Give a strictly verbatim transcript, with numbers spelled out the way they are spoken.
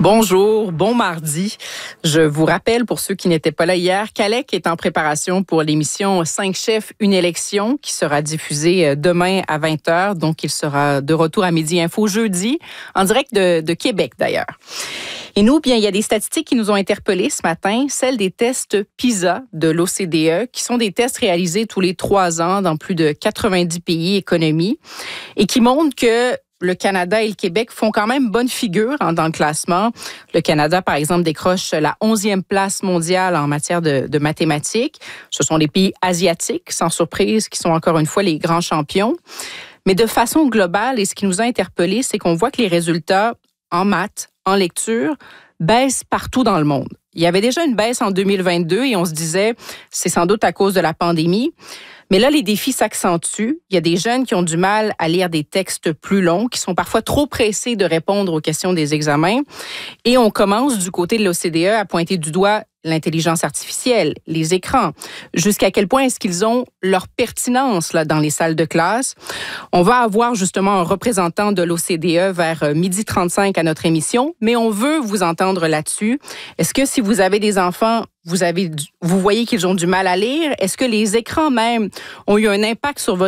Bonjour, bon mardi. Je vous rappelle, pour ceux qui n'étaient pas là hier, qu'Alec est en préparation pour l'émission cinq chefs, une élection qui sera diffusée demain à vingt heures. Donc, il sera de retour à Midi Info jeudi, en direct de, de Québec d'ailleurs. Et nous, bien, il y a des statistiques qui nous ont interpellés ce matin, celles des tests PISA de l'O C D E, qui sont des tests réalisés tous les trois ans dans plus de quatre-vingt-dix pays économies et qui montrent que le Canada et le Québec font quand même bonne figure hein, dans le classement. Le Canada, par exemple, décroche la onzième place mondiale en matière de, de mathématiques. Ce sont les pays asiatiques, sans surprise, qui sont encore une fois les grands champions. Mais de façon globale, et ce qui nous a interpellés, c'est qu'on voit que les résultats en maths, en lecture, baissent partout dans le monde. Il y avait déjà une baisse en deux mille vingt-deux et on se disait, c'est sans doute à cause de la pandémie. Mais là, les défis s'accentuent. Il y a des jeunes qui ont du mal à lire des textes plus longs, qui sont parfois trop pressés de répondre aux questions des examens. Et on commence du côté de l'O C D E à pointer du doigt l'intelligence artificielle, les écrans. Jusqu'à quel point est-ce qu'ils ont leur pertinence là, dans les salles de classe? On va avoir justement un représentant de l'O C D E vers midi trente-cinq à notre émission, mais on veut vous entendre là-dessus. Est-ce que si vous avez des enfants, vous avez, vous voyez qu'ils ont du mal à lire? Est-ce que les écrans même ont eu un impact sur votre